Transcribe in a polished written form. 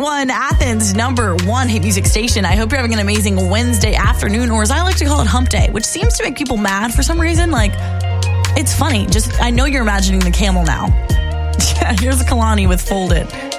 101.1, Athens' #1 hit music station. I hope you're having an amazing Wednesday afternoon, or as I like to call it, hump day, which seems to make people mad for some reason. Like, it's funny. I know you're imagining the camel now. Yeah, here's Kalani with Fold It.